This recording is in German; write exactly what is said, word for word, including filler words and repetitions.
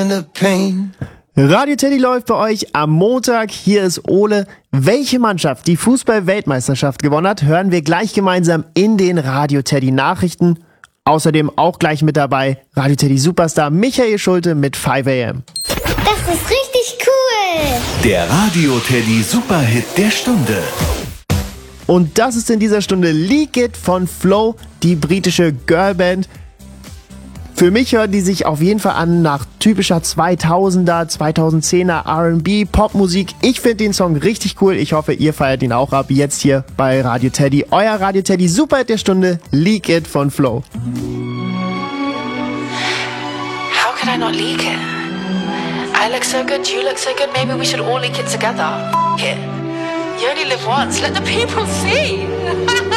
Radio Teddy läuft bei euch am Montag. Hier ist Ole. Welche Mannschaft die Fußball-Weltmeisterschaft gewonnen hat, hören wir gleich gemeinsam in den Radio Teddy Nachrichten. Außerdem auch gleich mit dabei Radio Teddy Superstar Michael Schulte mit five a m. Das ist richtig cool. Der Radio Teddy Superhit der Stunde. Und das ist in dieser Stunde Leak It von Flow, die britische Girlband. Für mich hören die sich auf jeden Fall an nach typischer zweitausender, zweitausendzehner R and B Popmusik. Ich finde den Song richtig cool. Ich hoffe, ihr feiert ihn auch ab. Jetzt hier bei Radio Teddy. Euer Radio Teddy Superhit der Stunde, Leak It von Flow. How could I not leak it? I look so good, you look so good, maybe we should all leak it together. F- it. You only live once, let the people see.